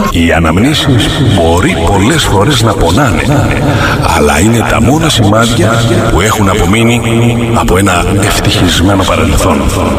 Οι αναμνήσεις μπορεί πολλές φορές να πονάνε, αλλά είναι τα μόνα σημάδια που έχουν απομείνει από ένα ευτυχισμένο παρελθόν.